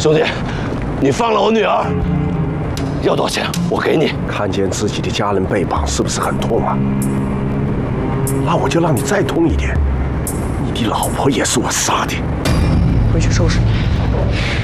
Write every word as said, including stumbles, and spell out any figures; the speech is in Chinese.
兄弟，你放了我女儿，要多少钱我给你。 看见自己的家人被绑，是不是很痛啊？那我就让你再痛一点。你的老婆也是我杀的。 回去收拾。